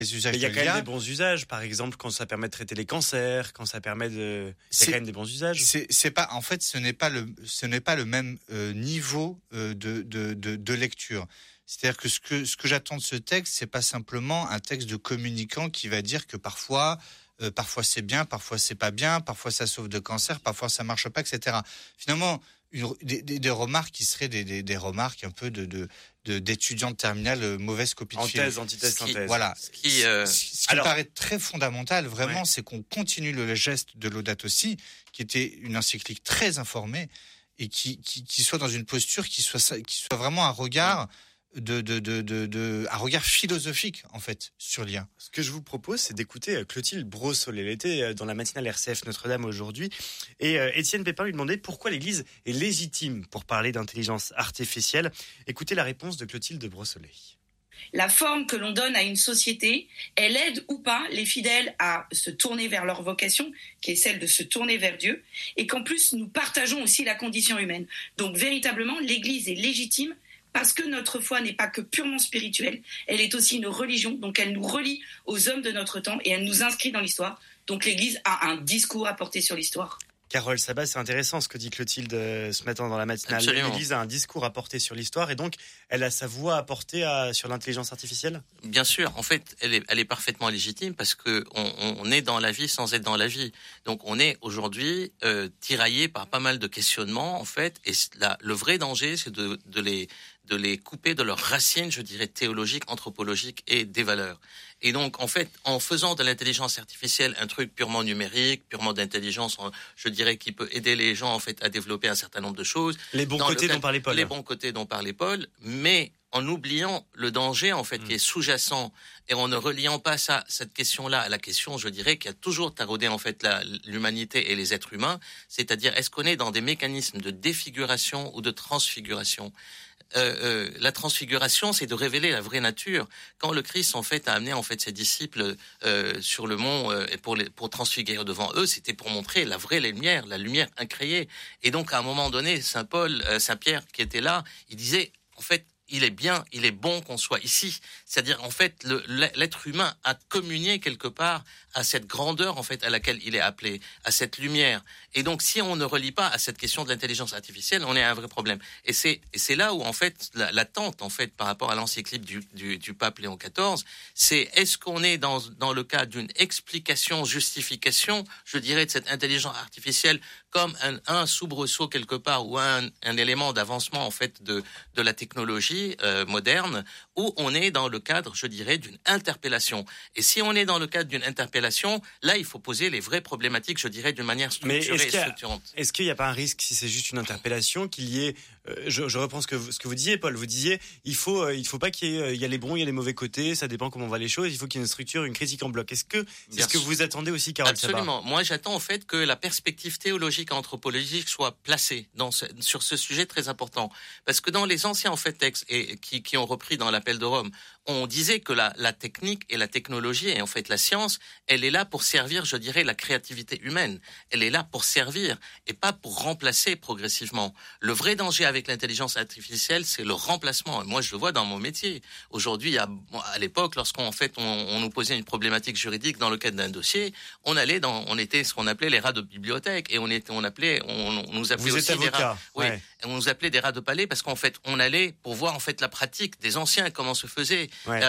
les usages. Mais il y a quand même des bons usages, par exemple quand ça permet de traiter les cancers, quand ça permet de. Il y a quand même des bons usages. C'est pas, en fait, ce n'est pas le même niveau de lecture. C'est-à-dire que ce que j'attends de ce texte, c'est pas simplement un texte de communicant qui va dire que parfois c'est bien, parfois c'est pas bien, parfois ça sauve de cancer, parfois ça marche pas, etc. Finalement, des remarques qui seraient des remarques un peu d'étudiants de terminale, mauvaise copie de film. Antithèse, synthèse. Voilà. Ce qui me paraît très fondamental, vraiment, c'est qu'on continue le geste de Laudato Si, qui était une encyclique très informée et qui soit dans une posture qui soit vraiment un regard un regard philosophique, en fait, sur l'IA. Ce que je vous propose, c'est d'écouter Clotilde Brossolet. Elle était dans la matinale RCF Notre-Dame aujourd'hui. Et Étienne Pépin lui demandait pourquoi l'Église est légitime pour parler d'intelligence artificielle. Écoutez la réponse de Clotilde Brossolet. La forme que l'on donne à une société, elle aide ou pas les fidèles à se tourner vers leur vocation, qui est celle de se tourner vers Dieu, et qu'en plus, nous partageons aussi la condition humaine. Donc, véritablement, l'Église est légitime parce que notre foi n'est pas que purement spirituelle, elle est aussi une religion, donc elle nous relie aux hommes de notre temps et elle nous inscrit dans l'histoire. Donc l'Église a un discours à porter sur l'histoire. Carole Sabat, c'est intéressant ce que dit Clotilde ce matin dans la matinale. Absolument. L'Église a un discours à porter sur l'histoire et donc elle a sa voix à porter sur l'intelligence artificielle. Bien sûr, en fait, elle est parfaitement légitime parce que on est dans la vie sans être dans la vie. Donc on est aujourd'hui tiraillé par pas mal de questionnements en fait. Et le vrai danger, c'est de les couper de leurs racines, je dirais, théologiques, anthropologiques et des valeurs. Et donc, en fait, en faisant de l'intelligence artificielle un truc purement numérique, purement d'intelligence, je dirais, qui peut aider les gens, en fait, à développer un certain nombre de choses. Les bons côtés dont parlait Paul. Les bons côtés dont parlait Paul, mais en oubliant le danger, en fait, qui est sous-jacent, et en ne reliant pas cette question-là à la question, je dirais, qui a toujours taraudé, en fait, l'humanité et les êtres humains, c'est-à-dire, est-ce qu'on est dans des mécanismes de défiguration ou de transfiguration? La transfiguration, c'est de révéler la vraie nature. Quand le Christ, en fait, a amené en fait ses disciples sur le mont pour transfigurer devant eux, c'était pour montrer la vraie lumière, la lumière incréée. Et donc, à un moment donné, Saint Pierre, qui était là, il disait, en fait, il est bon qu'on soit ici. C'est-à-dire, en fait, l'être humain a communié quelque part à cette grandeur, en fait, à laquelle il est appelé, à cette lumière. Et donc, si on ne relie pas à cette question de l'intelligence artificielle, on est à un vrai problème. Et c'est là où, en fait, l'attente, en fait, par rapport à l'encyclique du pape Léon XIV, c'est est-ce qu'on est dans le cas d'une explication, justification, je dirais, de cette intelligence artificielle comme un soubresaut quelque part ou un élément d'avancement, en fait, de la technologie moderne, ou on est dans le cadre, je dirais, d'une interpellation. Et si on est dans le cadre d'une interpellation, là, il faut poser les vraies problématiques, je dirais, d'une manière structurée et structurante. Est-ce qu'il n'y a pas un risque, si c'est juste une interpellation, qu'il y ait... je reprends ce que vous disiez, Paul. Vous disiez, il faut pas qu'il y ait les bons, il y a les mauvais côtés, ça dépend comment on voit les choses, il faut qu'il y ait une structure, une critique en bloc. Est-ce que c'est ce que vous attendez aussi, Carole Sabat ? Absolument. Moi, j'attends, en fait, que la perspective théologique et anthropologique soit placée sur ce sujet très important. Parce que dans les anciens, en fait, textes qui ont repris dans l'appel de Rome, on disait que la technique et la technologie et en fait la science, elle est là pour servir, je dirais, la créativité humaine. Elle est là pour servir et pas pour remplacer progressivement. Le vrai danger avec l'intelligence artificielle, c'est le remplacement. Moi, je le vois dans mon métier. Aujourd'hui, à l'époque, lorsqu'on fait, on nous posait une problématique juridique dans le cadre d'un dossier, on était ce qu'on appelait les rats de bibliothèque et on nous appelait Vous aussi êtes avocat, des rats. Oui, ouais. on nous appelait des rats de palais parce qu'en fait, on allait pour voir en fait la pratique des anciens, comment se faisait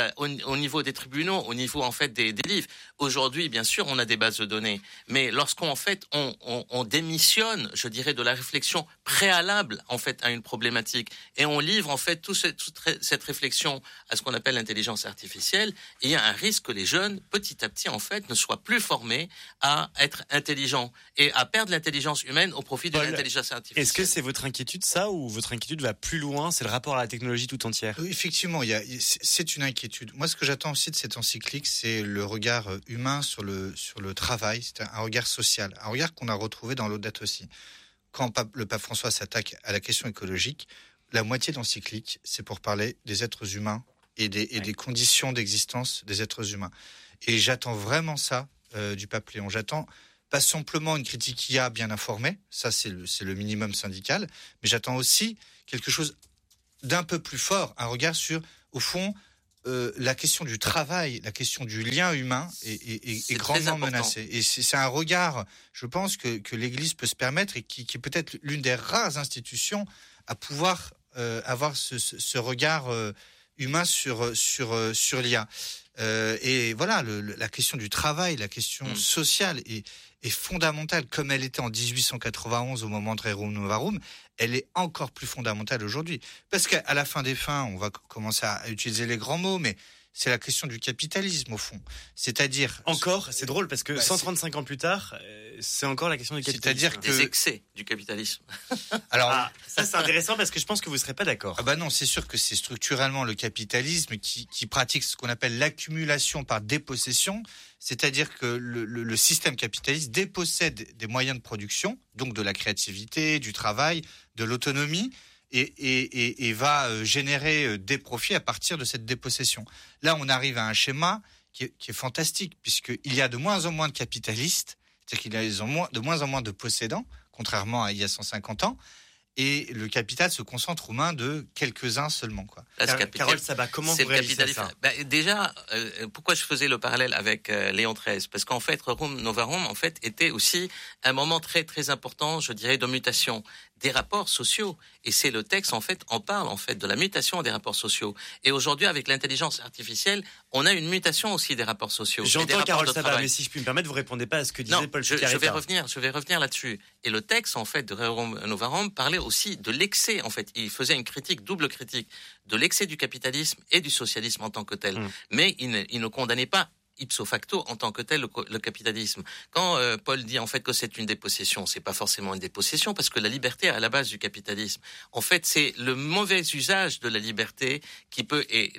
au niveau des tribunaux, au niveau en fait des livres. Aujourd'hui, bien sûr, on a des bases de données, mais lorsqu'on fait on démissionne, je dirais, de la réflexion préalable en fait à une problématique et on livre en fait toute cette réflexion à ce qu'on appelle l'intelligence artificielle, et il y a un risque que les jeunes, petit à petit en fait, ne soient plus formés à être intelligents et à perdre l'intelligence humaine au profit de l'intelligence artificielle. Est-ce que c'est votre inquiétude, ça, ou votre inquiétude va plus loin? C'est le rapport à la technologie tout entière. Effectivement, c'est une inquiétude. Moi, ce que j'attends aussi de cette encyclique, c'est le regard humain sur le travail. C'est un regard social, un regard qu'on a retrouvé dans Laudato Si. Quand le pape François s'attaque à la question écologique, la moitié de l'encyclique, c'est pour parler des êtres humains et des conditions d'existence des êtres humains. Et j'attends vraiment ça du pape Léon. J'attends pas simplement une critique IA bien informée, ça c'est le minimum syndical, mais j'attends aussi quelque chose d'un peu plus fort, un regard sur, au fond, la question du travail, la question du lien humain est grandement menacée. Et c'est un regard, je pense, que l'Église peut se permettre et qui est peut-être l'une des rares institutions à pouvoir avoir ce regard humain sur l'IA. Et voilà, la question du travail, la question sociale est fondamentale, comme elle était en 1891 au moment de Rerum Novarum, elle est encore plus fondamentale aujourd'hui. Parce qu'à la fin des fins, on va commencer à utiliser les grands mots, mais c'est la question du capitalisme au fond. C'est-à-dire... Encore, c'est drôle parce que 135 ans plus tard, c'est encore la question du capitalisme. C'est-à-dire que... Des excès du capitalisme. Alors, ça c'est intéressant parce que je pense que vous ne serez pas d'accord. Ah bah non, c'est sûr que c'est structurellement le capitalisme qui pratique ce qu'on appelle l'accumulation par dépossession, c'est-à-dire que le système capitaliste dépossède des moyens de production, donc de la créativité, du travail, de l'autonomie, et va générer des profits à partir de cette dépossession. Là, on arrive à un schéma qui est fantastique, puisqu'il y a de moins en moins de capitalistes, c'est-à-dire qu'il y a de moins en moins de possédants, contrairement à il y a 150 ans, et le capital se concentre aux mains de quelques-uns seulement, quoi. Carole Sabat, comment vous réalisez ça ? Déjà, pourquoi je faisais le parallèle avec Léon XIII ? Parce qu'en fait, Rerum Novarum, en fait, était aussi un moment très très important, je dirais, de mutation des rapports sociaux. Et c'est le texte, en fait, en parle, en fait, de la mutation des rapports sociaux. Et aujourd'hui, avec l'intelligence artificielle, on a une mutation aussi des rapports sociaux. J'entends Carole Sabat, mais si je puis me permettre, vous répondez pas à ce que disait Paul Picaretta. Je vais revenir là-dessus. Et le texte, en fait, de Rerum Novarum parlait aussi de l'excès, en fait. Il faisait une double critique, de l'excès du capitalisme et du socialisme en tant que tel. Mais il ne condamnait pas ipso facto en tant que tel le capitalisme. Quand Paul dit en fait que c'est une dépossession, c'est pas forcément une dépossession parce que la liberté est à la base du capitalisme. En fait, c'est le mauvais usage de la liberté qui peut, et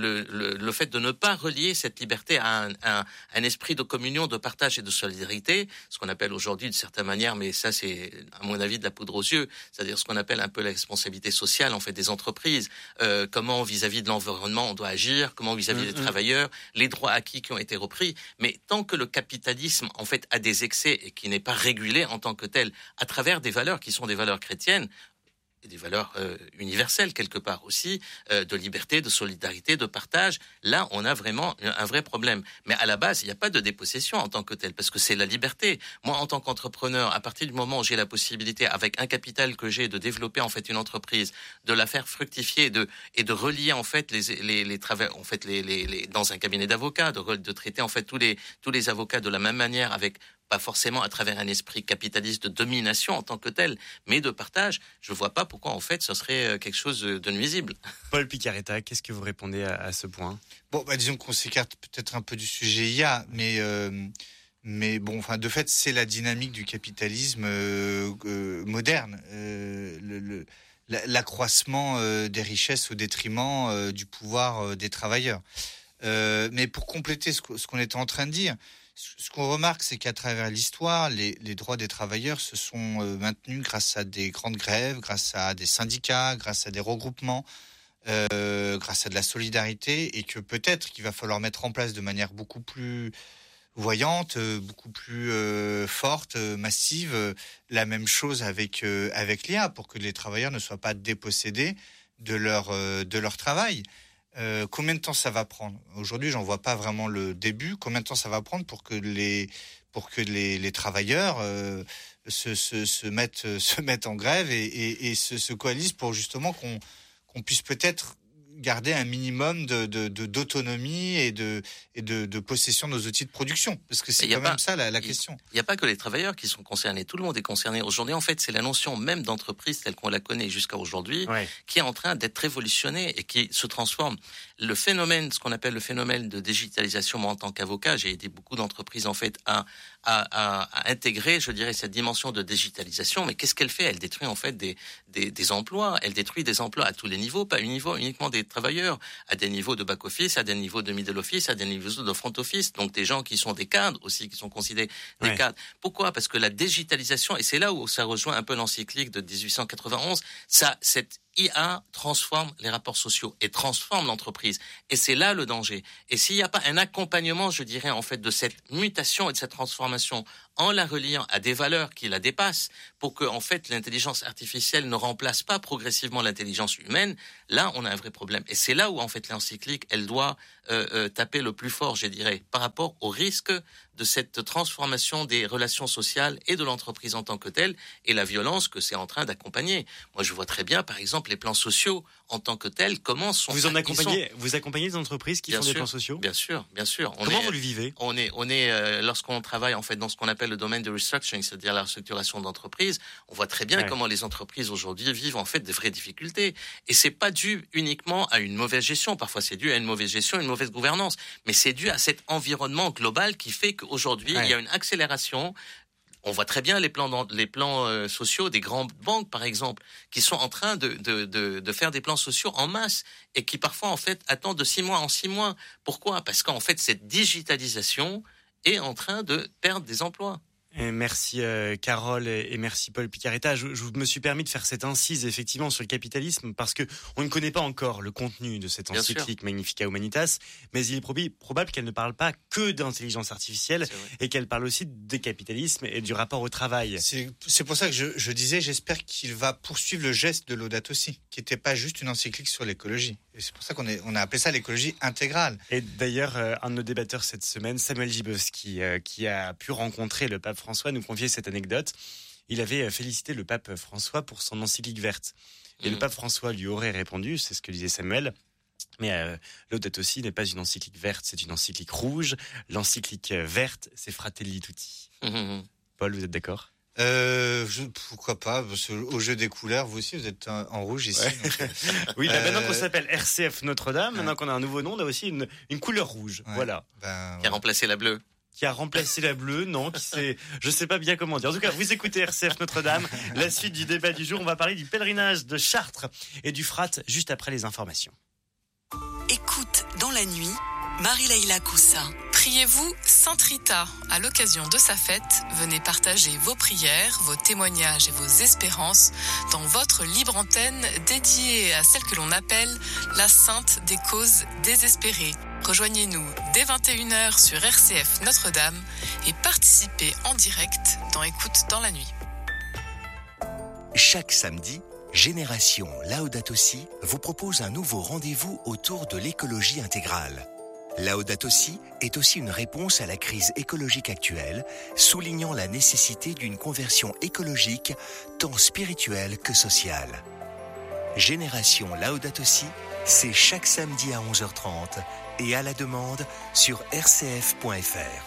le fait de ne pas relier cette liberté à un esprit de communion, de partage et de solidarité, ce qu'on appelle aujourd'hui de certaine manière, mais ça c'est à mon avis de la poudre aux yeux, c'est-à-dire ce qu'on appelle un peu la responsabilité sociale en fait des entreprises, comment vis-à-vis de l'environnement on doit agir, comment vis-à-vis des travailleurs, les droits acquis qui ont été repris, mais tant que le capitalisme en fait a des excès et qui n'est pas régulé en tant que tel à travers des valeurs qui sont des valeurs chrétiennes et des valeurs universelles quelque part aussi, de liberté, de solidarité, de partage, là on a vraiment un vrai problème. Mais à la base, il n'y a pas de dépossession en tant que tel, parce que c'est la liberté. Moi, en tant qu'entrepreneur, à partir du moment où j'ai la possibilité, avec un capital que j'ai, de développer en fait une entreprise, de la faire fructifier, et de relier en fait les travailleurs, en fait dans un cabinet d'avocats, de traiter en fait tous les avocats de la même manière, avec pas forcément à travers un esprit capitaliste de domination en tant que tel, mais de partage. Je ne vois pas pourquoi, en fait, ce serait quelque chose de nuisible. Paul Picaretta, qu'est-ce que vous répondez à ce point ? Bon, disons qu'on s'écarte peut-être un peu du sujet IA, mais bon, enfin, de fait, c'est la dynamique du capitalisme moderne. L'accroissement des richesses au détriment du pouvoir des travailleurs. Mais pour compléter ce qu'on était en train de dire, ce qu'on remarque, c'est qu'à travers l'histoire, les droits des travailleurs se sont maintenus grâce à des grandes grèves, grâce à des syndicats, grâce à des regroupements, grâce à de la solidarité, et que peut-être qu'il va falloir mettre en place de manière beaucoup plus voyante, beaucoup plus forte, massive, la même chose avec l'IA, pour que les travailleurs ne soient pas dépossédés de leur travail. Combien de temps ça va prendre ? Aujourd'hui, j'en vois pas vraiment le début. Combien de temps ça va prendre pour que les travailleurs se mettent en grève et se coalisent pour justement qu'on puisse peut-être garder un minimum d'autonomie et de possession de nos outils de production, parce que c'est quand même ça la question. Il n'y a pas que les travailleurs qui sont concernés, tout le monde est concerné. Aujourd'hui, en fait, c'est la notion même d'entreprise telle qu'on la connaît jusqu'à aujourd'hui, qui est en train d'être révolutionnée et qui se transforme. Le phénomène, ce qu'on appelle le phénomène de digitalisation, moi en tant qu'avocat, j'ai aidé beaucoup d'entreprises en fait à intégrer, je dirais, cette dimension de digitalisation. Mais qu'est-ce qu'elle fait ? Elle détruit en fait des emplois. Elle détruit des emplois à tous les niveaux, pas uniquement des travailleurs, à des niveaux de back-office, à des niveaux de middle-office, à des niveaux de front-office. Donc des gens qui sont des cadres aussi, qui sont considérés des cadres. Pourquoi ? Parce que la digitalisation, et c'est là où ça rejoint un peu l'encyclique de 1891, cette IA transforme les rapports sociaux et transforme l'entreprise. Et c'est là le danger. Et s'il n'y a pas un accompagnement, je dirais, en fait, de cette mutation et de cette transformation en la reliant à des valeurs qui la dépassent pour que, en fait, l'intelligence artificielle ne remplace pas progressivement l'intelligence humaine, là, on a un vrai problème. Et c'est là où, en fait, l'encyclique, elle doit taper le plus fort, je dirais, par rapport au risque de cette transformation des relations sociales et de l'entreprise en tant que telle et la violence que c'est en train d'accompagner. Moi, je vois très bien, par exemple, les plans sociaux en tant que tels, comment sont... Vous accompagnez des entreprises qui font des plans sociaux ? Bien sûr. Comment vous le vivez ? On est lorsqu'on travaille, en fait, dans ce qu'on appelle le domaine de restructuring, c'est-à-dire la restructuration d'entreprise, on voit très bien comment les entreprises aujourd'hui vivent, en fait, des vraies difficultés. Et c'est pas dû uniquement à une mauvaise gestion. Parfois, c'est dû à une mauvaise gestion, une mauvaise gouvernance. Mais c'est dû à cet environnement global qui fait qu'aujourd'hui, il y a une accélération. On voit très bien les plans sociaux des grandes banques, par exemple, qui sont en train de faire des plans sociaux en masse et qui parfois, en fait, attendent de 6 mois en 6 mois. Pourquoi ? Parce qu'en fait, cette digitalisation est en train de perdre des emplois. Et merci Carole et merci Paul Picaretta. Je me suis permis de faire cette incise effectivement sur le capitalisme parce que on ne connaît pas encore le contenu de cette encyclique Magnificat Humanitas, mais il est probable qu'elle ne parle pas que d'intelligence artificielle et qu'elle parle aussi des capitalismes et du rapport au travail. C'est pour ça que je disais, j'espère qu'il va poursuivre le geste de Laudato Si, qui n'était pas juste une encyclique sur l'écologie. Et c'est pour ça qu'on a appelé ça l'écologie intégrale. Et d'ailleurs, un de nos débatteurs cette semaine, Samuel Gibowski, qui a pu rencontrer le pape François, nous confier cette anecdote. Il avait félicité le pape François pour son encyclique verte. Et le pape François lui aurait répondu, c'est ce que disait Samuel, mais Laudato Si n'est pas une encyclique verte, c'est une encyclique rouge. L'encyclique verte, c'est Fratelli Tutti. Paul, vous êtes d'accord ? Pourquoi pas, au jeu des couleurs, vous aussi vous êtes en rouge ici. Ouais. Donc, oui, maintenant qu'on s'appelle RCF Notre-Dame, maintenant qu'on a un nouveau nom, on a aussi une couleur rouge. Voilà. Qui a remplacé la bleue. Qui a remplacé la bleue, je sais pas bien comment dire. En tout cas, vous écoutez RCF Notre-Dame. La suite du débat du jour, on va parler du pèlerinage de Chartres et du Frat juste après les informations. Écoute dans la nuit, Marie-Laïla Coussa. Priez-vous Sainte Rita. À l'occasion de sa fête, venez partager vos prières, vos témoignages et vos espérances dans votre libre antenne dédiée à celle que l'on appelle la Sainte des causes désespérées. Rejoignez-nous dès 21h sur RCF Notre-Dame et participez en direct dans Écoute dans la nuit. Chaque samedi, Génération Laudato Si vous propose un nouveau rendez-vous autour de l'écologie intégrale. Laudato Si est aussi une réponse à la crise écologique actuelle, soulignant la nécessité d'une conversion écologique tant spirituelle que sociale. Génération Laudato Si, c'est chaque samedi à 11h30 et à la demande sur rcf.fr.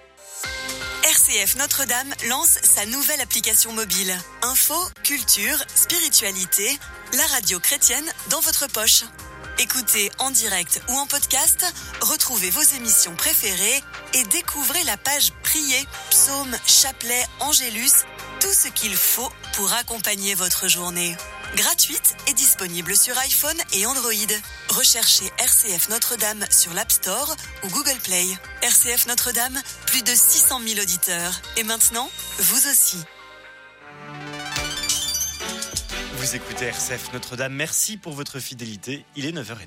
RCF Notre-Dame lance sa nouvelle application mobile. Info, culture, spiritualité, la radio chrétienne dans votre poche. Écoutez en direct ou en podcast, retrouvez vos émissions préférées et découvrez la page Prier, Psaumes, Chapelet, Angélus, tout ce qu'il faut pour accompagner votre journée. Gratuite et disponible sur iPhone et Android. Recherchez RCF Notre-Dame sur l'App Store ou Google Play. RCF Notre-Dame, plus de 600 000 auditeurs. Et maintenant, vous aussi. Vous écoutez RCF Notre-Dame, merci pour votre fidélité, il est 9h30.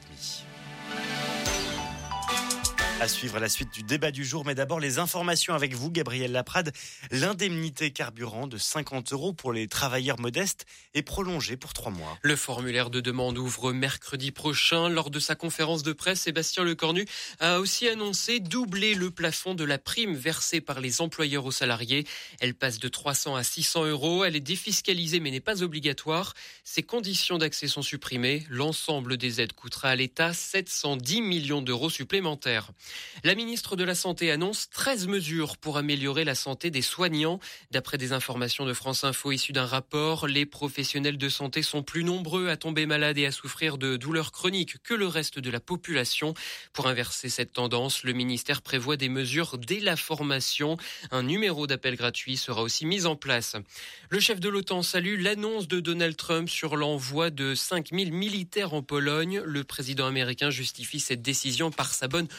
À suivre la suite du débat du jour, mais d'abord les informations avec vous, Gabriel Laprade. L'indemnité carburant de 50 € pour les travailleurs modestes est prolongée pour 3 mois. Le formulaire de demande ouvre mercredi prochain. Lors de sa conférence de presse, Sébastien Lecornu a aussi annoncé doubler le plafond de la prime versée par les employeurs aux salariés. Elle passe de 300 à 600 €. Elle est défiscalisée mais n'est pas obligatoire. Ses conditions d'accès sont supprimées. L'ensemble des aides coûtera à l'État 710 millions d'euros supplémentaires. La ministre de la Santé annonce 13 mesures pour améliorer la santé des soignants. D'après des informations de France Info issues d'un rapport, les professionnels de santé sont plus nombreux à tomber malades et à souffrir de douleurs chroniques que le reste de la population. Pour inverser cette tendance, le ministère prévoit des mesures dès la formation. Un numéro d'appel gratuit sera aussi mis en place. Le chef de l'OTAN salue l'annonce de Donald Trump sur l'envoi de 5000 militaires en Pologne. Le président américain justifie cette décision par sa bonne relation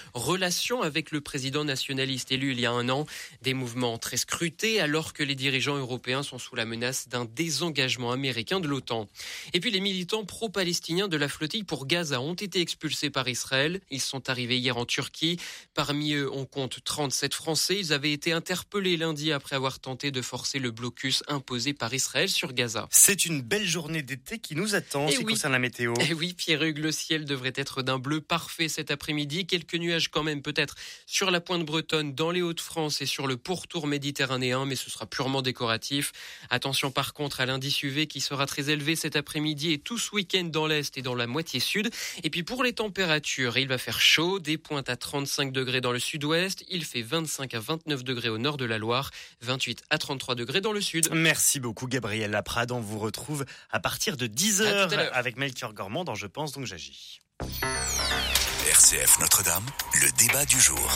relation avec le président nationaliste élu il y a un an. Des mouvements très scrutés alors que les dirigeants européens sont sous la menace d'un désengagement américain de l'OTAN. Et puis les militants pro-palestiniens de la flottille pour Gaza ont été expulsés par Israël. Ils sont arrivés hier en Turquie. Parmi eux, on compte 37 Français. Ils avaient été interpellés lundi après avoir tenté de forcer le blocus imposé par Israël sur Gaza. C'est une belle journée d'été qui nous attend concerne la météo. Et oui, Pierre-Hugues, le ciel devrait être d'un bleu parfait cet après-midi. Quelques nuages quand même peut-être sur la pointe bretonne, dans les Hauts-de-France et sur le pourtour méditerranéen, mais ce sera purement décoratif. Attention par contre à l'indice UV qui sera très élevé cet après-midi et tout ce week-end dans l'Est et dans la moitié sud. Et puis pour les températures, il va faire chaud, des pointes à 35 degrés dans le sud-ouest, il fait 25 à 29 degrés au nord de la Loire, 28 à 33 degrés dans le sud. Merci beaucoup Gabriel Laprade, on vous retrouve à partir de 10h avec Melchior Gormand dans Je pense donc j'agis. RCF Notre-Dame, le débat du jour.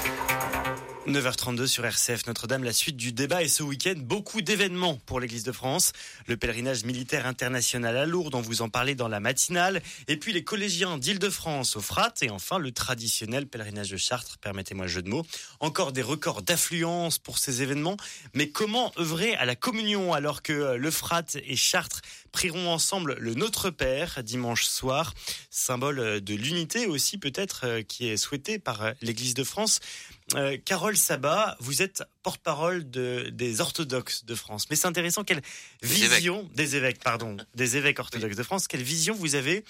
9h32 sur RCF Notre-Dame, la suite du débat et ce week-end, beaucoup d'événements pour l'Église de France. Le pèlerinage militaire international à Lourdes, on vous en parlait dans la matinale. Et puis les collégiens d'Île-de-France au Frat. Et enfin le traditionnel pèlerinage de Chartres, permettez-moi le jeu de mots. Encore des records d'affluence pour ces événements. Mais comment œuvrer à la communion alors que le Frat et Chartres prieront ensemble le Notre Père dimanche soir, symbole de l'unité aussi peut-être qui est souhaité par l'Église de France. Carole Sabat, vous êtes porte-parole des orthodoxes de France. Mais c'est intéressant, quelle vision des évêques orthodoxes de France, quelle vision vous avez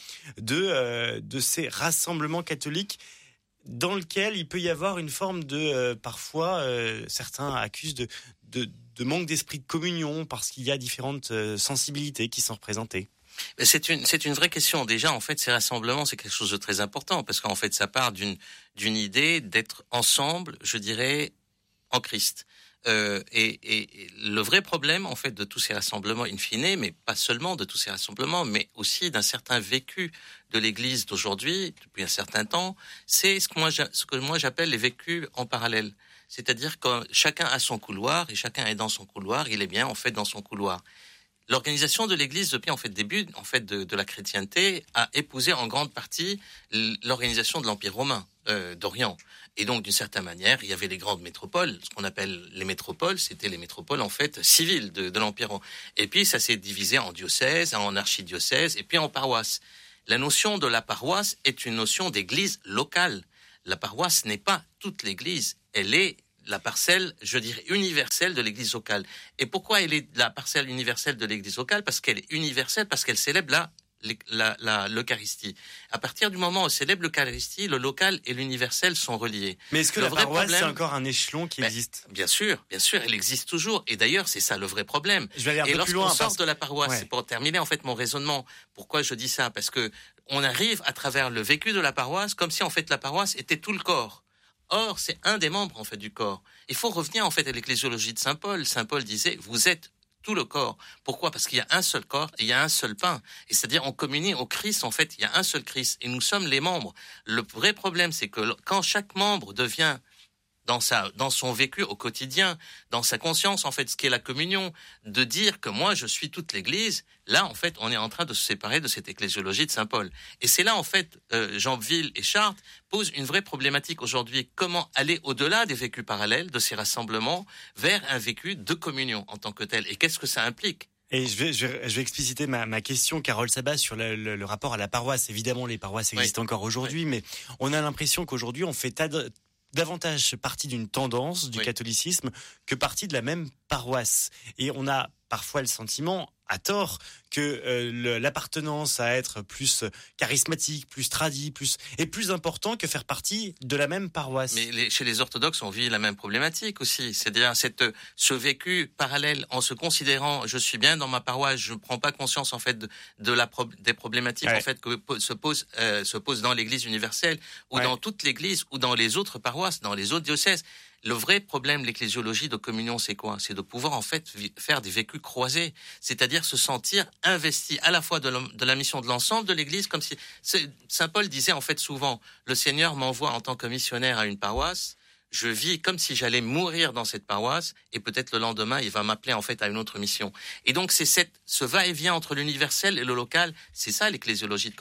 de ces rassemblements catholiques dans lesquels il peut y avoir une forme de parfois certains accusent de manque d'esprit de communion parce qu'il y a différentes sensibilités qui sont représentées. C'est une vraie question. Déjà, en fait, ces rassemblements, c'est quelque chose de très important parce qu'en fait, ça part d'une idée d'être ensemble, je dirais, en Christ. Et le vrai problème, en fait, de tous ces rassemblements in fine, mais pas seulement de tous ces rassemblements, mais aussi d'un certain vécu de l'Église d'aujourd'hui, depuis un certain temps, c'est ce que moi j'appelle les vécus en parallèle. C'est-à-dire que chacun a son couloir et chacun est dans son couloir, il est bien, en fait, dans son couloir. L'organisation de l'Église, depuis le début de la chrétienté, a épousé en grande partie l'organisation de l'Empire romain d'Orient. Et donc, d'une certaine manière, il y avait les grandes métropoles, ce qu'on appelle les métropoles, c'était les métropoles en fait civiles de l'Empire romain. Et puis, ça s'est divisé en diocèses, en archidiocèses, et puis en paroisses. La notion de la paroisse est une notion d'église locale. La paroisse n'est pas toute l'Église, elle est la parcelle, je dirais, universelle de l'Église locale. Et pourquoi elle est la parcelle universelle de l'Église locale ? Parce qu'elle est universelle, parce qu'elle célèbre l'Eucharistie. À partir du moment où on célèbre l'Eucharistie, le local et l'universel sont reliés. Mais est-ce que la paroisse, c'est encore un échelon qui existe ? Bien sûr, elle existe toujours. Et d'ailleurs, c'est ça le vrai problème. Je vais aller un peu plus loin. Et lorsqu'on sort de la paroisse, c'est pour terminer en fait mon raisonnement. Pourquoi je dis ça ? Parce que on arrive à travers le vécu de la paroisse comme si en fait la paroisse était tout le corps. Or, c'est un des membres en fait du corps. Il faut revenir en fait à l'ecclésiologie de Saint Paul. Saint Paul disait, vous êtes tout le corps. Pourquoi ? Parce qu'il y a un seul corps et il y a un seul pain. Et c'est-à-dire, on communie au Christ, en fait, il y a un seul Christ. Et nous sommes les membres. Le vrai problème, c'est que quand chaque membre devient dans son vécu au quotidien, dans sa conscience, en fait, ce qu'est la communion, de dire que moi, je suis toute l'Église, là, en fait, on est en train de se séparer de cette ecclésiologie de Saint Paul. Et c'est là, en fait, Jeanville et Chartres posent une vraie problématique aujourd'hui. Comment aller au-delà des vécus parallèles, de ces rassemblements, vers un vécu de communion en tant que tel ? Et qu'est-ce que ça implique ? Et je vais expliciter ma question, Carole Sabat, sur le rapport à la paroisse. Évidemment, les paroisses existent encore aujourd'hui, mais on a l'impression qu'aujourd'hui, on fait davantage partie d'une tendance du catholicisme que partie de la même paroisse. Et on a parfois le sentiment, à tort, que l'appartenance à être plus charismatique, plus tradie, est plus important que faire partie de la même paroisse. Mais chez les orthodoxes, on vit la même problématique aussi. C'est-à-dire ce vécu parallèle en se considérant, je suis bien dans ma paroisse, je ne prends pas conscience en fait des problématiques en fait que se posent dans l'Église universelle ou dans toute l'Église ou dans les autres paroisses, dans les autres diocèses. Le vrai problème de l'ecclésiologie de communion, c'est quoi ? C'est de pouvoir en fait faire des vécus croisés, c'est-à-dire se sentir investi à la fois de la mission de l'ensemble de l'Église, comme si Saint Paul disait en fait souvent, le Seigneur m'envoie en tant que missionnaire à une paroisse, je vis comme si j'allais mourir dans cette paroisse et peut-être le lendemain il va m'appeler en fait à une autre mission. Et donc c'est ce va-et-vient entre l'universel et le local, c'est ça l'ecclésiologie de communion.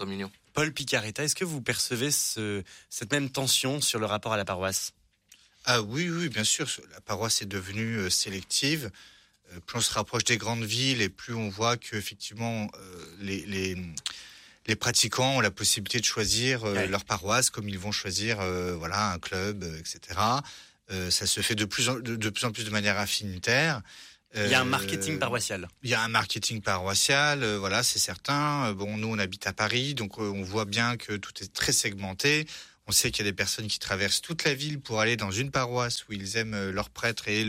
Paul Picaretta, est-ce que vous percevez cette même tension sur le rapport à la paroisse ? Ah oui, bien sûr. La paroisse est devenue sélective. Plus on se rapproche des grandes villes et plus on voit qu'effectivement les pratiquants ont la possibilité de choisir leur paroisse comme ils vont choisir un club, etc. Ça se fait de plus en plus de manière affinitaire. Il y a un marketing paroissial. Il y a un marketing paroissial, c'est certain. Nous, on habite à Paris, donc on voit bien que tout est très segmenté. On sait qu'il y a des personnes qui traversent toute la ville pour aller dans une paroisse où ils aiment leur prêtre et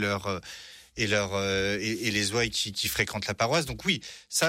les ouailles qui fréquentent la paroisse. Donc oui,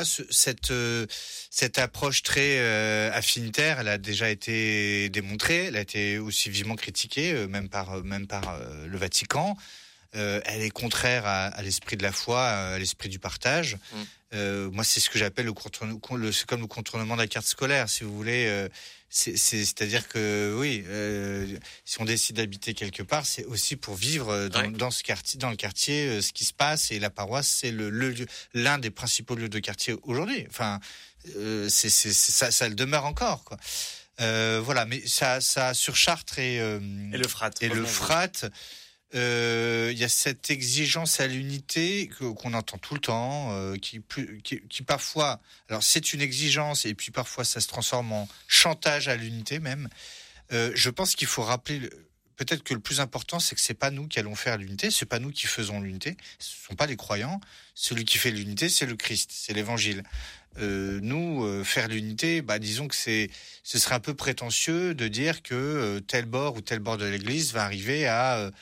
cette approche très affinitaire, elle a déjà été démontrée. Elle a été aussi vivement critiquée, même par le Vatican. Elle est contraire à l'esprit de la foi, à l'esprit du partage. Moi, c'est ce que j'appelle c'est comme le contournement de la carte scolaire, si vous voulez. C'est-à-dire que si on décide d'habiter quelque part, c'est aussi pour vivre dans le quartier, ce qui se passe. Et la paroisse, c'est l'un des principaux lieux de quartier aujourd'hui. Enfin, ça le demeure encore, quoi. Mais ça sur Chartres et le Frat. Et le Frat. Il y a cette exigence à l'unité qu'on entend tout le temps, qui parfois, alors c'est une exigence et puis parfois ça se transforme en chantage à l'unité même. Je pense qu'il faut rappeler, peut-être que le plus important, c'est que c'est pas nous qui allons faire l'unité, c'est pas nous qui faisons l'unité, ce sont pas les croyants. Celui qui fait l'unité, c'est le Christ, c'est l'Évangile. Nous, faire l'unité, disons que ce serait un peu prétentieux de dire que tel bord ou tel bord de l'Église va arriver à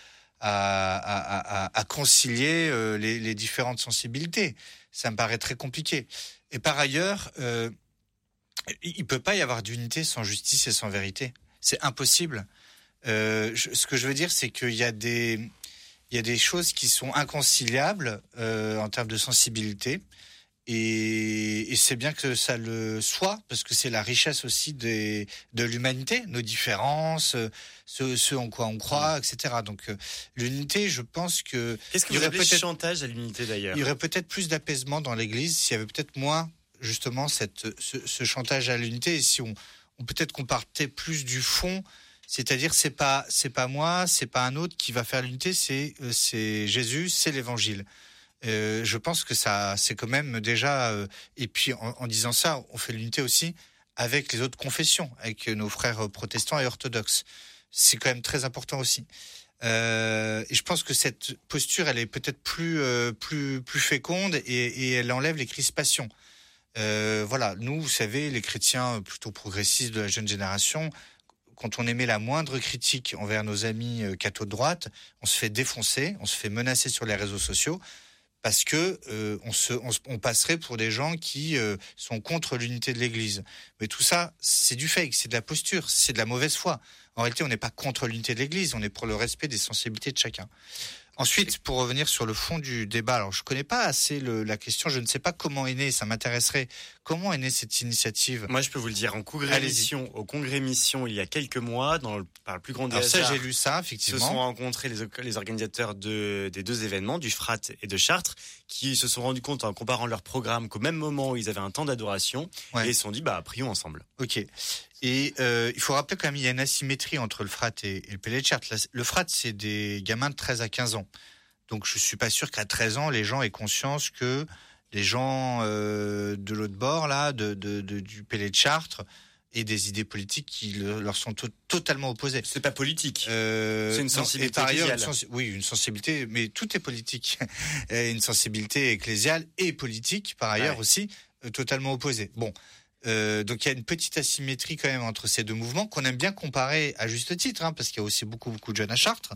concilier les différentes sensibilités. Ça me paraît très compliqué. Et par ailleurs, il peut pas y avoir d'unité sans justice et sans vérité. C'est impossible. Ce que je veux dire, c'est qu'il y a des choses qui sont inconciliables en termes de sensibilité. Et c'est bien que ça le soit, parce que c'est la richesse aussi de l'humanité, nos différences, ce en quoi on croit, etc. Donc l'unité, je pense que... Qu'est-ce que vous appelez chantage à l'unité d'ailleurs ? Il y aurait peut-être plus d'apaisement dans l'Église s'il y avait peut-être moins, justement, ce chantage à l'unité. Et si on peut-être qu'on partait plus du fond, c'est-à-dire c'est pas moi, c'est pas un autre qui va faire l'unité, c'est Jésus, c'est l'Évangile. Je pense que ça, c'est quand même déjà. Et puis en disant ça, on fait l'unité aussi avec les autres confessions, avec nos frères protestants et orthodoxes. C'est quand même très important aussi. Et je pense que cette posture, elle est peut-être plus féconde et elle enlève les crispations. Nous, vous savez, les chrétiens plutôt progressistes de la jeune génération, quand on émet la moindre critique envers nos amis cathos de droite, on se fait défoncer, on se fait menacer sur les réseaux sociaux. Parce que on passerait pour des gens qui sont contre l'unité de l'Église. Mais tout ça, c'est du fake, c'est de la posture, c'est de la mauvaise foi. En réalité, on n'est pas contre l'unité de l'Église, on est pour le respect des sensibilités de chacun. Ensuite, pour revenir sur le fond du débat, alors je connais pas assez la question, je ne sais pas comment est née, ça m'intéresserait. Comment est née cette initiative ? Moi, je peux vous le dire, au Congrès Mission, il y a quelques mois, par le plus grand des hasards. Ça, j'ai lu ça, effectivement. Se sont rencontrés les organisateurs des deux événements, du Frat et de Chartres, qui se sont rendus compte en comparant leurs programmes qu'au même moment où ils avaient un temps d'adoration, et ils se sont dit, prions ensemble. Ok. Et il faut rappeler quand même, il y a une asymétrie entre le Frat et le Pellet de Chartres. Le Frat, c'est des gamins de 13 à 15 ans. Donc je suis pas sûr qu'à 13 ans, les gens aient conscience que les gens de l'autre bord, là, du Pellet de Chartres, aient des idées politiques qui leur sont totalement opposées. C'est pas politique. C'est une sensibilité. Et par ailleurs, une sensibilité, mais tout est politique. Une sensibilité ecclésiale et politique, par ailleurs aussi, totalement opposée. Bon. Donc il y a une petite asymétrie quand même entre ces deux mouvements qu'on aime bien comparer à juste titre, parce qu'il y a aussi beaucoup de jeunes à Chartres.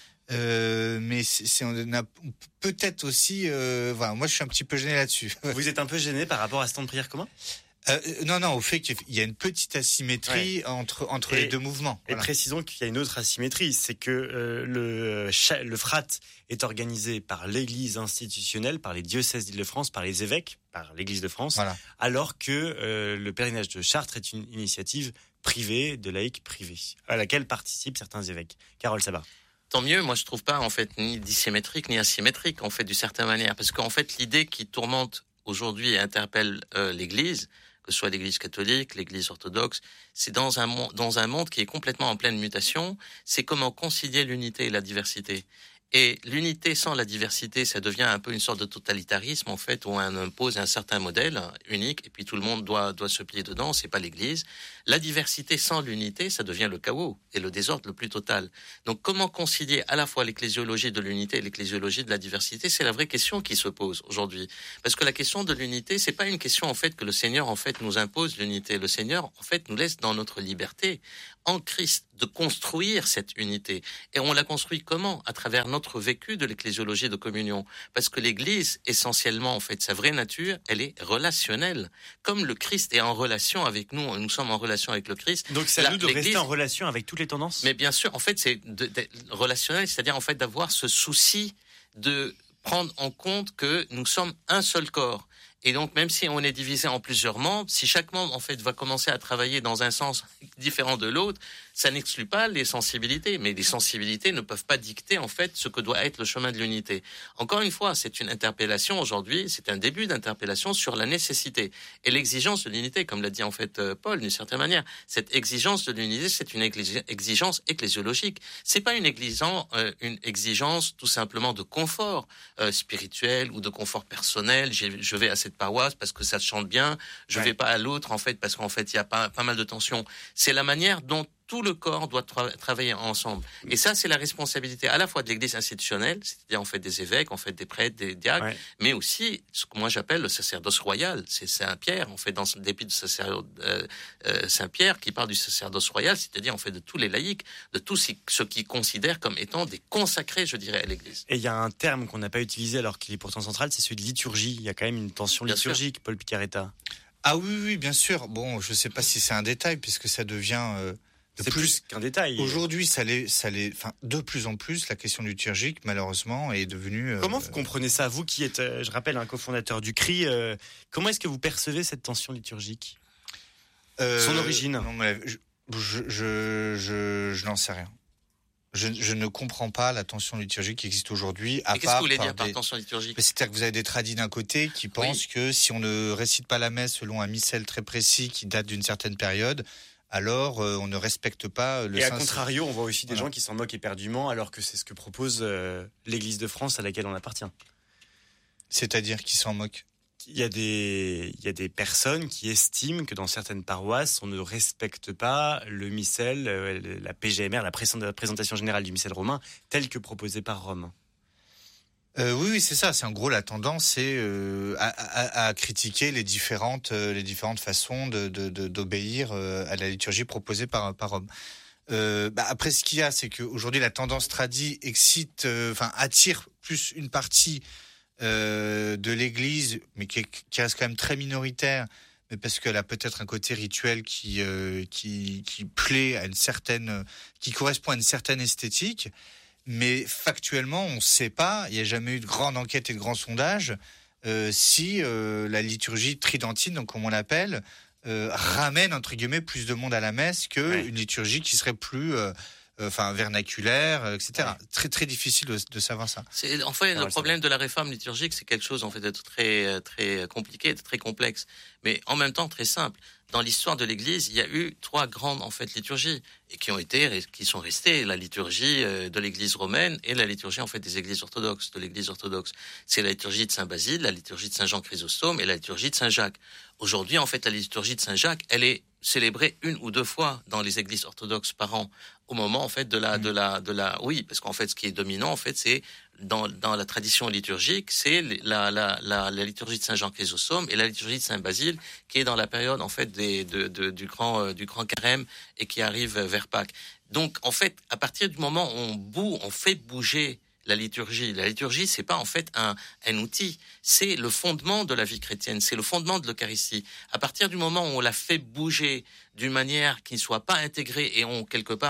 Mais on a peut-être aussi. Moi, je suis un petit peu gêné là-dessus. Vous êtes un peu gêné par rapport à ce temps de prière commun ? Non, au fait qu'il y a une petite asymétrie entre les deux mouvements. Et précisons qu'il y a une autre asymétrie, c'est que le Frat est organisé par l'Église institutionnelle, par les diocèses d'Île-de-France, par les évêques, par l'Église de France, alors que le pèlerinage de Chartres est une initiative privée, de laïcs privés, à laquelle participent certains évêques. Carole Sabat. Tant mieux, moi je trouve pas en fait ni dissymétrique ni asymétrique en fait d'une certaine manière, parce qu'en fait l'idée qui tourmente aujourd'hui et interpelle l'Église, que ce soit l'Église catholique, l'Église orthodoxe. C'est dans un monde qui est complètement en pleine mutation. C'est comment concilier l'unité et la diversité. Et l'unité sans la diversité, ça devient un peu une sorte de totalitarisme, en fait, où on impose un certain modèle unique, et puis tout le monde doit se plier dedans, c'est pas l'Église. La diversité sans l'unité, ça devient le chaos et le désordre le plus total. Donc, comment concilier à la fois l'ecclésiologie de l'unité et l'ecclésiologie de la diversité, c'est la vraie question qui se pose aujourd'hui. Parce que la question de l'unité, c'est pas une question, en fait, que le Seigneur, en fait, nous impose l'unité. Le Seigneur, en fait, nous laisse dans notre liberté, en Christ, de construire cette unité. Et on la construit comment? À travers notre vécu de l'ecclésiologie de communion. Parce que l'Église, essentiellement, en fait, sa vraie nature, elle est relationnelle. Comme le Christ est en relation avec nous, nous sommes en relation avec le Christ. Donc c'est à nous de rester en relation avec toutes les tendances? Mais bien sûr, en fait, c'est relationnel, c'est-à-dire, en fait, d'avoir ce souci de prendre en compte que nous sommes un seul corps. Et donc, même si on est divisé en plusieurs membres, si chaque membre, en fait, va commencer à travailler dans un sens différent de l'autre, ça n'exclut pas les sensibilités. Mais les sensibilités ne peuvent pas dicter, en fait, ce que doit être le chemin de l'unité. Encore une fois, c'est une interpellation aujourd'hui, c'est un début d'interpellation sur la nécessité et l'exigence de l'unité, comme l'a dit, en fait, Paul, d'une certaine manière. Cette exigence de l'unité, c'est une exigence ecclésiologique. C'est pas une exigence tout simplement de confort spirituel ou de confort personnel. Je vais à cette paroisse parce que ça chante bien, je vais pas à l'autre, en fait, parce qu'en fait, il y a pas mal de tensions. C'est la manière dont tout le corps doit travailler ensemble. Et ça, c'est la responsabilité à la fois de l'Église institutionnelle, c'est-à-dire en fait des évêques, en fait des prêtres, des diacres, mais aussi ce que moi j'appelle le sacerdoce royal. C'est Saint-Pierre, en fait, dans l'épître de Saint-Pierre, qui parle du sacerdoce royal, c'est-à-dire en fait de tous les laïcs, de tous ceux qui considèrent comme étant des consacrés, je dirais, à l'Église. Et il y a un terme qu'on n'a pas utilisé alors qu'il est pourtant central, c'est celui de liturgie. Il y a quand même une tension liturgique, Paul Picaretta. Ah oui, bien sûr. Bon, je ne sais pas si c'est un détail, puisque ça devient... C'est plus qu'un détail. Aujourd'hui, de plus en plus, la question liturgique, malheureusement, est devenue... Comment vous comprenez ça? Vous qui êtes, je rappelle, un cofondateur du CRI, comment est-ce que vous percevez cette tension liturgique? Son origine? Non, mais je n'en sais rien. Je ne comprends pas la tension liturgique qui existe aujourd'hui. Qu'est-ce que vous voulez dire par tension liturgique? C'est-à-dire que vous avez des tradis d'un côté qui pensent que si on ne récite pas la messe selon un missel très précis qui date d'une certaine période, alors on ne respecte pas le Et à contrario, on voit aussi des gens qui s'en moquent éperdument, alors que c'est ce que propose l'Église de France à laquelle on appartient. C'est-à-dire qui s'en moquent? Il y a des personnes qui estiment que dans certaines paroisses, on ne respecte pas le missel, la PGMR, la présentation générale du missel romain, tel que proposé par Rome. Oui, c'est ça. C'est en gros la tendance, c'est à critiquer les différentes façons d'obéir à la liturgie proposée par Rome. Après, ce qu'il y a, c'est qu'aujourd'hui la tendance tradie attire plus une partie de l'Église, mais qui reste quand même très minoritaire, mais parce qu'elle a peut-être un côté rituel qui plaît à qui correspond à une certaine esthétique. Mais factuellement, on ne sait pas, il n'y a jamais eu de grande enquête et de grand sondage, si la liturgie tridentine, donc comme on l'appelle, ramène, entre guillemets, plus de monde à la messe qu'une liturgie qui serait plus vernaculaire, etc. Très, très difficile de savoir ça. En fait, le problème de la réforme liturgique, c'est quelque chose en fait, de très, très compliqué, de très complexe, mais en même temps très simple. Dans l'histoire de l'Église, il y a eu 3 grandes en fait liturgies et qui sont restées: la liturgie de l'Église romaine et la liturgie en fait des Églises orthodoxes, de l'Église orthodoxe. C'est la liturgie de Saint Basile, la liturgie de Saint Jean Chrysostome et la liturgie de Saint Jacques. Aujourd'hui, en fait, la liturgie de Saint Jacques, elle est célébrée 1 ou 2 fois dans les Églises orthodoxes par an, au moment en fait de la oui, parce qu'en fait, ce qui est dominant en fait, c'est dans la tradition liturgique, c'est la liturgie de Saint Jean Chrysostome et la liturgie de Saint Basile, qui est dans la période en fait du grand carême et qui arrive vers Pâques. Donc en fait, à partir du moment où on fait bouger la liturgie, c'est pas en fait un outil, c'est le fondement de la vie chrétienne, c'est le fondement de l'Eucharistie. À partir du moment où on la fait bouger d'une manière qui ne soit pas intégrée et on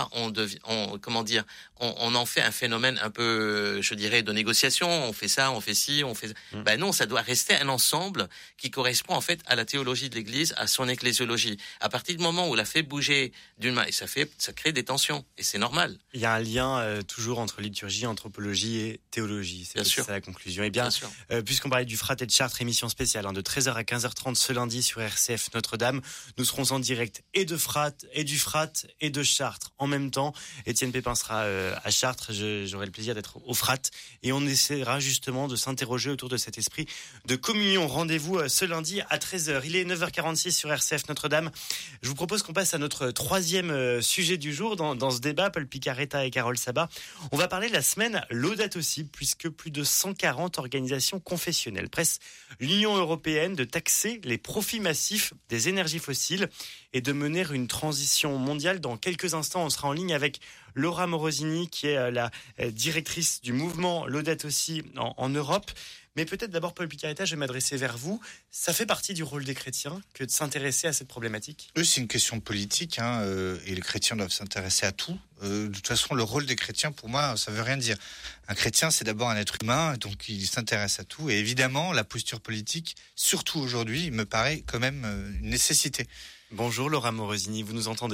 en fait un phénomène un peu, je dirais, de négociation. On fait ça, on fait ci, on fait ça. Ben non, ça doit rester un ensemble qui correspond en fait à la théologie de l'Église, à son ecclésiologie. À partir du moment où on la fait bouger d'une main, ça crée des tensions et c'est normal. Il y a un lien toujours entre liturgie, anthropologie et théologie. C'est ça la conclusion. Et bien puisqu'on parlait du Frat et de Chartres, émission spéciale de 13h à 15h30 ce lundi sur RCF Notre-Dame, nous serons en direct et de Frat et du Frat et de Chartres en même temps. Étienne Pépin sera à Chartres, j'aurai le plaisir d'être au Frat et on essaiera justement de s'interroger autour de cet esprit de communion. Rendez-vous ce lundi à 13h. Il est 9h46 sur RCF Notre-Dame. Je vous propose qu'on passe à notre troisième sujet du jour dans ce débat. Paul Picaretta et Carole Sabat. On va parler de la semaine Laudato Si, puisque plus de 140 organisations confessionnelles pressent l'Union européenne de taxer les profits massifs des énergies fossiles et de mener une transition mondiale. Dans quelques instants, on sera en ligne avec Laura Morosini, qui est la directrice du mouvement Laudato Si en Europe. Mais peut-être d'abord, Paul Picaretta, je vais m'adresser vers vous. Ça fait partie du rôle des chrétiens que de s'intéresser à cette problématique ? C'est une question politique, et les chrétiens doivent s'intéresser à tout. De toute façon, le rôle des chrétiens, pour moi, ça veut rien dire. Un chrétien, c'est d'abord un être humain, donc il s'intéresse à tout. Et évidemment, la posture politique, surtout aujourd'hui, me paraît quand même une nécessité. Bonjour Laura Morosini, vous nous entendez ?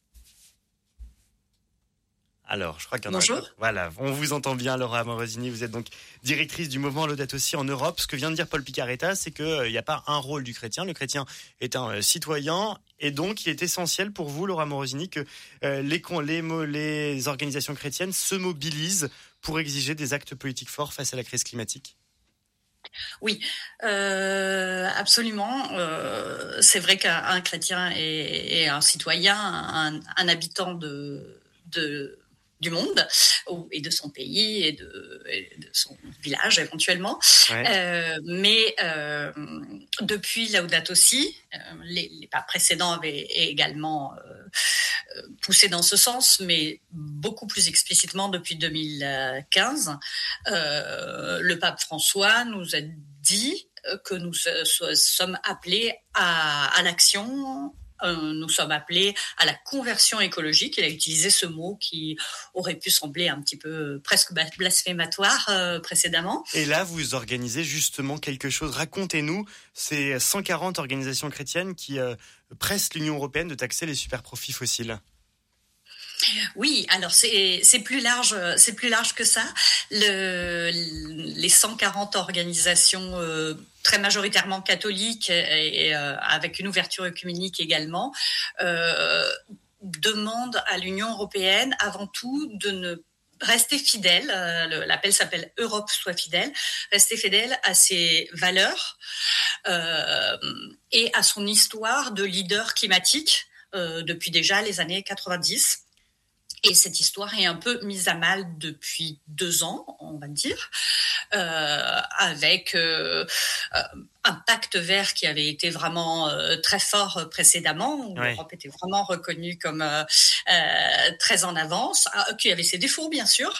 Alors, je crois qu'il y en a. Bonjour. Voilà, on vous entend bien, Laura Morosini. Vous êtes donc directrice du mouvement Laudato Si en Europe. Ce que vient de dire Paul Picaretta, c'est qu'il n'y a pas un rôle du chrétien. Le chrétien est un citoyen. Et donc, il est essentiel pour vous, Laura Morosini, que les organisations chrétiennes se mobilisent pour exiger des actes politiques forts face à la crise climatique. Oui, absolument. C'est vrai qu'un chrétien est un citoyen, un habitant du monde et de son pays et de son village éventuellement. Ouais. Mais depuis Laudato Si, les papes précédents avaient également poussé dans ce sens, mais beaucoup plus explicitement depuis 2015. Le pape François nous a dit que nous sommes appelés à l'action. Nous sommes appelés à la conversion écologique. Il a utilisé ce mot qui aurait pu sembler un petit peu presque blasphématoire précédemment. Et là, vous organisez justement quelque chose. Racontez-nous ces 140 organisations chrétiennes qui pressent l'Union européenne de taxer les superprofits fossiles. Oui, alors c'est plus large que ça. Les 140 organisations très majoritairement catholiques et avec une ouverture œcuménique également demandent à l'Union européenne avant tout de ne rester fidèle, l'appel s'appelle Europe soit fidèle, rester fidèle à ses valeurs et à son histoire de leader climatique depuis déjà les années 90. Et cette histoire est un peu mise à mal depuis 2 ans, on va dire, avec un pacte vert qui avait été vraiment très fort précédemment, où l'Europe était vraiment reconnue comme très en avance, qui avait ses défauts bien sûr,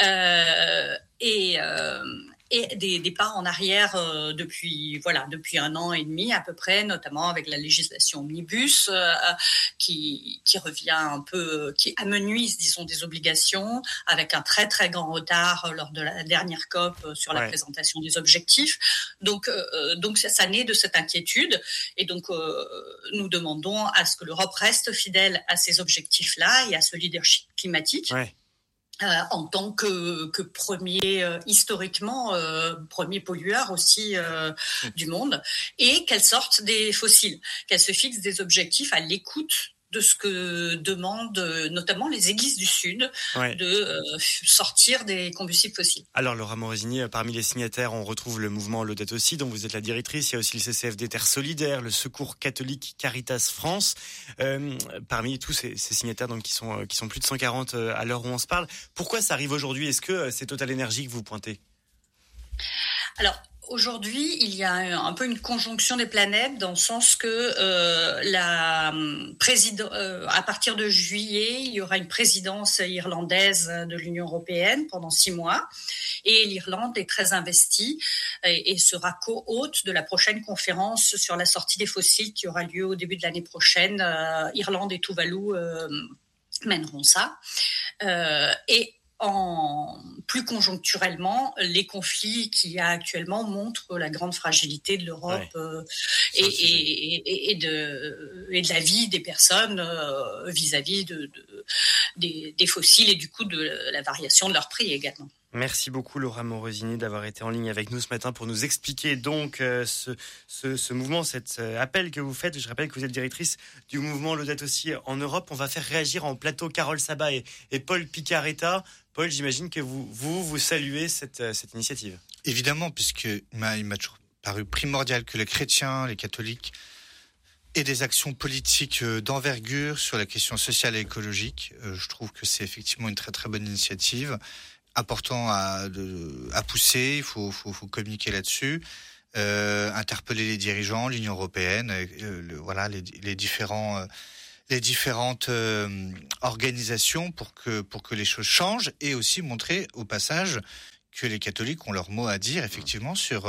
et des pas en arrière depuis 1 an et demi à peu près, notamment avec la législation omnibus qui revient un peu, qui amenuise disons des obligations avec un très très grand retard lors de la dernière COP sur la présentation des objectifs. Donc ça naît de cette inquiétude et donc nous demandons à ce que l'Europe reste fidèle à ces objectifs-là et à ce leadership climatique. Ouais. En tant que historiquement premier pollueur aussi du monde, et qu'elle sorte des fossiles, qu'elle se fixe des objectifs à l'écoute de ce que demandent notamment les églises du Sud, de sortir des combustibles fossiles. Alors Laura Morosini, parmi les signataires, on retrouve le mouvement Laudato Si, dont vous êtes la directrice. Il y a aussi le CCFD Terre Solidaire, le Secours catholique Caritas France. Parmi tous ces signataires donc, qui sont plus de 140 à l'heure où on se parle, pourquoi ça arrive aujourd'hui ? Est-ce que c'est Total Energy que vous pointez ? Alors, Aujourd'hui, il y a un peu une conjonction des planètes dans le sens que à partir de juillet, il y aura une présidence irlandaise de l'Union européenne pendant 6 mois. Et l'Irlande est très investie et sera co-hôte de la prochaine conférence sur la sortie des fossiles qui aura lieu au début de l'année prochaine. Irlande et Tuvalu mèneront ça. Et plus conjoncturellement, les conflits qu'il y a actuellement montrent la grande fragilité de l'Europe et de la vie des personnes vis-à-vis des fossiles et du coup de la variation de leur prix également. Merci beaucoup Laura Morosini d'avoir été en ligne avec nous ce matin pour nous expliquer donc ce mouvement, cet appel que vous faites. Je rappelle que vous êtes directrice du mouvement Laudato Si en Europe. On va faire réagir en plateau Carole Sabat et Paul Picaretta. Paul, j'imagine que vous saluez cette initiative. Évidemment, puisque il m'a toujours paru primordial que les chrétiens, les catholiques aient des actions politiques d'envergure sur la question sociale et écologique. Je trouve que c'est effectivement une très très bonne initiative. Important à pousser, il faut communiquer là-dessus, interpeller les dirigeants, l'Union européenne, les différentes organisations pour que les choses changent, et aussi montrer au passage que les catholiques ont leur mot à dire effectivement sur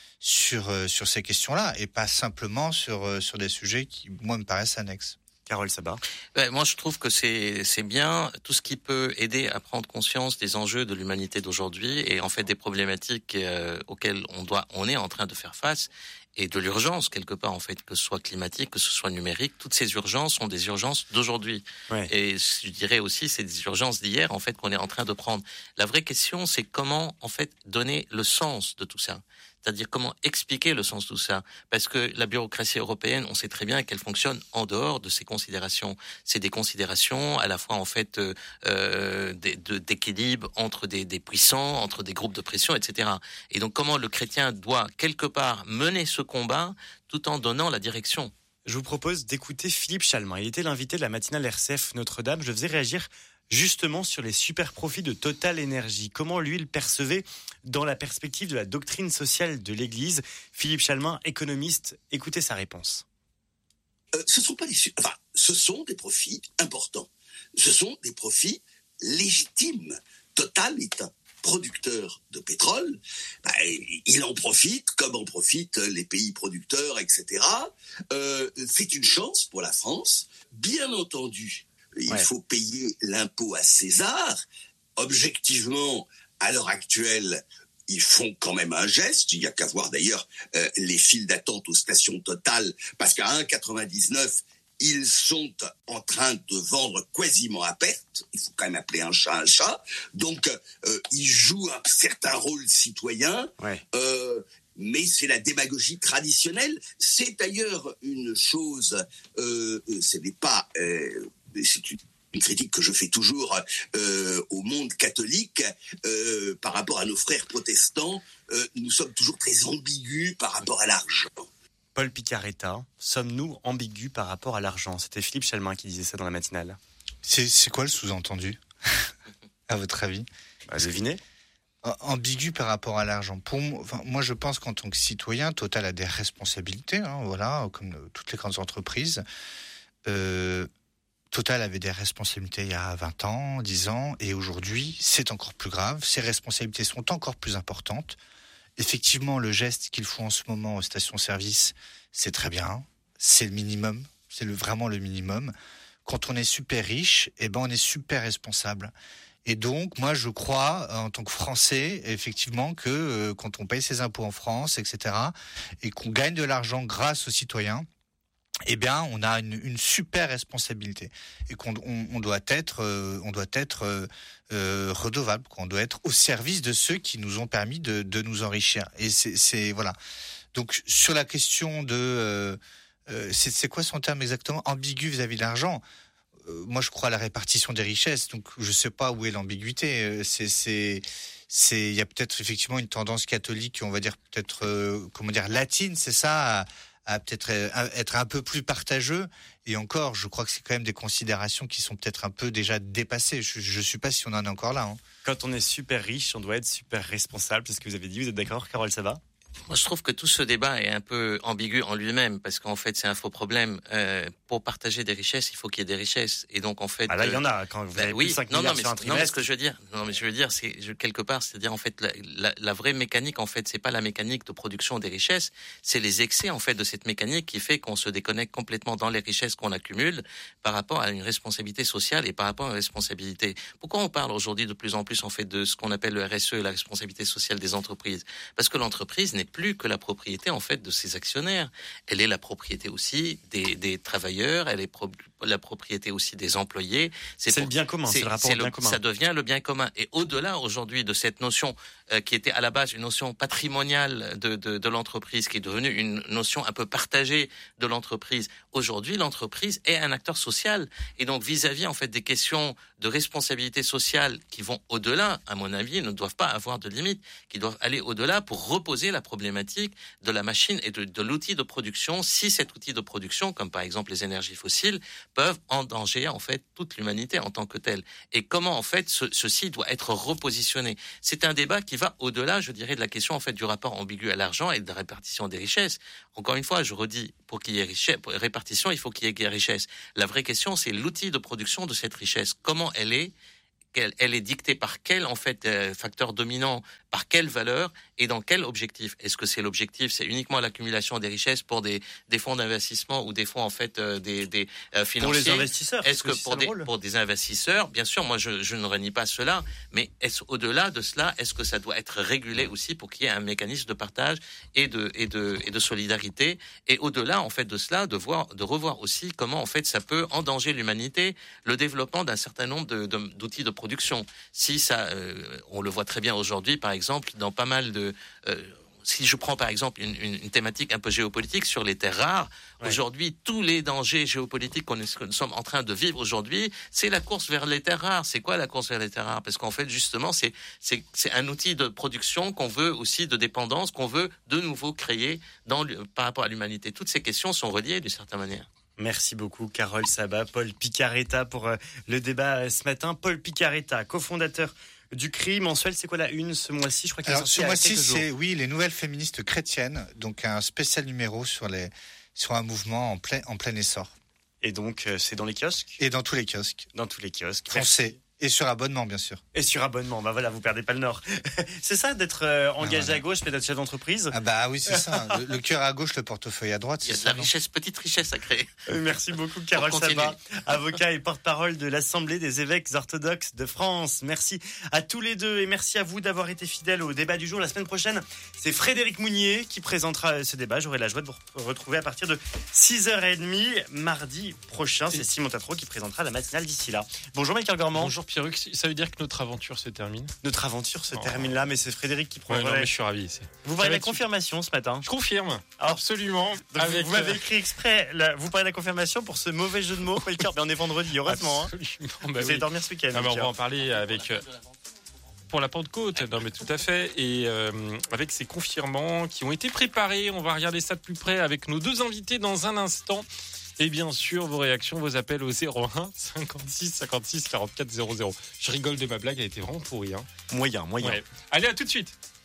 ces questions-là, et pas simplement sur des sujets qui moi me paraissent annexes. Carole Sabat. Moi, je trouve que c'est bien tout ce qui peut aider à prendre conscience des enjeux de l'humanité d'aujourd'hui et en fait des problématiques auxquelles on est en train de faire face, et de l'urgence quelque part en fait, que ce soit climatique, que ce soit numérique. Toutes ces urgences sont des urgences d'aujourd'hui. Ouais. Et je dirais aussi c'est des urgences d'hier en fait qu'on est en train de prendre. La vraie question, c'est comment en fait donner le sens de tout ça. C'est-à-dire comment expliquer le sens de tout ça. Parce que la bureaucratie européenne, on sait très bien qu'elle fonctionne en dehors de ces considérations. C'est des considérations à la fois en fait d'équilibre entre des puissants, entre des groupes de pression, etc. Et donc comment le chrétien doit quelque part mener ce combat tout en donnant la direction. Je vous propose d'écouter Philippe Chalmin. Il était l'invité de la matinale RCF Notre-Dame. Je faisais réagir justement sur les super profits de Total Énergie. Comment lui, il percevait dans la perspective de la doctrine sociale de l'Église. Philippe Chalmin, économiste, écoutez sa réponse. Ce sont des profits importants. Ce sont des profits légitimes. Total est un producteur de pétrole. Il en profite comme en profitent les pays producteurs, etc. C'est une chance pour la France. Bien entendu, il faut payer l'impôt à César. Objectivement, à l'heure actuelle, ils font quand même un geste. Il n'y a qu'à voir d'ailleurs les files d'attente aux stations Total, parce qu'à 1,99, ils sont en train de vendre quasiment à perte. Il faut quand même appeler un chat un chat. Donc, ils jouent un certain rôle citoyen. Ouais. Mais c'est la démagogie traditionnelle. C'est d'ailleurs une chose, ce n'est pas... c'est une critique que je fais toujours au monde catholique par rapport à nos frères protestants. Nous sommes toujours très ambigus par rapport à l'argent. Paul Picaretta, sommes-nous ambigus par rapport à l'argent ? C'était Philippe Chalmin qui disait ça dans la matinale. C'est quoi le sous-entendu, à votre avis ? Devinez. Ambigu par rapport à l'argent. Moi, je pense qu'en tant que citoyen, Total a des responsabilités, comme toutes les grandes entreprises. Total avait des responsabilités il y a 20 ans, 10 ans, et aujourd'hui, c'est encore plus grave. Ces responsabilités sont encore plus importantes. Effectivement, le geste qu'ils font en ce moment aux stations-service, c'est très bien. C'est le minimum. C'est vraiment le minimum. Quand on est super riche, on est super responsable. Et donc, moi, je crois, en tant que Français, effectivement, que quand on paye ses impôts en France, etc., et qu'on gagne de l'argent grâce aux citoyens, on a une super responsabilité, et qu'on doit être redevable, qu'on doit être au service de ceux qui nous ont permis de nous enrichir. Et c'est voilà. Donc sur la question de c'est quoi son terme exactement, ambigu vis-à-vis de l'argent. Moi, je crois à la répartition des richesses. Donc je sais pas où est l'ambiguïté. Il y a peut-être effectivement une tendance catholique, on va dire peut-être latine, c'est ça. À peut-être être un peu plus partageux, et encore, je crois que c'est quand même des considérations qui sont peut-être un peu déjà dépassées. Je ne sais pas si on en est encore là. Quand on est super riche, on doit être super responsable, c'est ce que vous avez dit. Vous êtes d'accord, Carole Sabat ? Moi, je trouve que tout ce débat est un peu ambigu en lui-même, parce qu'en fait, c'est un faux problème. Pour partager des richesses, il faut qu'il y ait des richesses. Et donc, en fait... Ah là, il y en a, quand vous avez plus de 5 milliards sur un trimestre. Non, mais ce que je veux dire, c'est quelque part, c'est-à-dire, en fait, la vraie mécanique, en fait, c'est pas la mécanique de production des richesses, c'est les excès, en fait, de cette mécanique qui fait qu'on se déconnecte complètement dans les richesses qu'on accumule par rapport à une responsabilité sociale et par rapport à une responsabilité. Pourquoi on parle aujourd'hui de plus en plus, en fait, de ce qu'on appelle le RSE, la responsabilité sociale des entreprises? Parce que l'entreprise n'est plus que la propriété, en fait, de ses actionnaires. Elle est la propriété aussi des travailleurs, elle est la propriété aussi des employés. C'est le bien commun, c'est le rapport au bien commun. Ça devient le bien commun. Et au-delà aujourd'hui de cette notion qui était à la base une notion patrimoniale de l'entreprise, qui est devenue une notion un peu partagée de l'entreprise, aujourd'hui l'entreprise est un acteur social. Et donc vis-à-vis en fait des questions de responsabilité sociale qui vont au-delà, à mon avis, ne doivent pas avoir de limite, qui doivent aller au-delà pour reposer la problématique de la machine et de l'outil de production, si cet outil de production, comme par exemple les énergies fossiles, peuvent endanger en fait toute l'humanité en tant que telle. Et comment en fait ceci doit être repositionné. C'est un débat qui va au-delà, je dirais, de la question en fait du rapport ambigu à l'argent et de la répartition des richesses. Encore une fois, je redis, pour qu'il y ait répartition, il faut qu'il y ait richesse. La vraie question, c'est l'outil de production de cette richesse. Comment elle est dictée par quel en fait facteur dominant, par quelle valeur et dans quel objectif? Est-ce que c'est l'objectif, c'est uniquement l'accumulation des richesses pour des fonds d'investissement ou des fonds en fait des financiers? Pour les investisseurs. Est-ce que pour des investisseurs, bien sûr, moi je ne renie pas cela, mais est-ce au-delà de cela, est-ce que ça doit être régulé aussi pour qu'il y ait un mécanisme de partage et de solidarité, et au-delà en fait de cela, de revoir aussi comment en fait ça peut endanger l'humanité, le développement d'un certain nombre d'outils de production. Si ça, on le voit très bien aujourd'hui, par exemple, dans pas mal de... si je prends par exemple une thématique un peu géopolitique sur les terres rares, aujourd'hui, tous les dangers géopolitiques que nous sommes en train de vivre aujourd'hui, c'est la course vers les terres rares. C'est quoi la course vers les terres rares? Parce qu'en fait, justement, c'est un outil de production qu'on veut aussi, de dépendance, qu'on veut de nouveau créer par rapport à l'humanité. Toutes ces questions sont reliées d'une certaine manière. Merci beaucoup, Carole Sabat, Paul Picaretta pour le débat ce matin. Paul Picaretta, cofondateur du CRI mensuel. C'est quoi la une ce mois-ci? Je crois qu'il est sorti ce mois-ci, c'est les nouvelles féministes chrétiennes, donc un spécial numéro sur un mouvement en plein essor. Et donc, c'est dans les kiosques? Et dans tous les kiosques. Dans tous les kiosques. Français. Et sur abonnement, bien sûr. Et sur abonnement, bah voilà, vous perdez pas le nord. C'est ça, d'être engagé à gauche, mais d'être chef d'entreprise. Ah bah oui, c'est ça. Le cœur à gauche, le portefeuille à droite. Il y a de la richesse, petite richesse à créer. Merci beaucoup, Carole Sabat, avocat et porte-parole de l'Assemblée des évêques orthodoxes de France. Merci à tous les deux et merci à vous d'avoir été fidèles au débat du jour. La semaine prochaine, c'est Frédéric Mounier qui présentera ce débat. J'aurai la joie de vous retrouver à partir de 6h30 mardi prochain. C'est Simon Tatro qui présentera la matinale d'ici là. Bonjour Michael Gormand. Bonjour Pierruc, ça veut dire que notre aventure se termine? Notre aventure se termine là, mais c'est Frédéric qui prend le relais. Non, mais je suis ravi ici. Vous parlez de la confirmation ce matin? Je confirme, absolument. Vous m'avez écrit exprès, vous parlez de la confirmation pour ce mauvais jeu de mots. Mais on est vendredi, heureusement. Absolument. Vous allez dormir ce week-end. On va en parler avec... Pour la Pentecôte, non mais tout à fait, et avec ces confirmants qui ont été préparés, on va regarder ça de plus près avec nos deux invités dans un instant. Et bien sûr, vos réactions, vos appels au 01 56 56 44 00. Je rigole de ma blague, elle était vraiment pourrie. Hein. Moyen. Ouais. Allez, à tout de suite.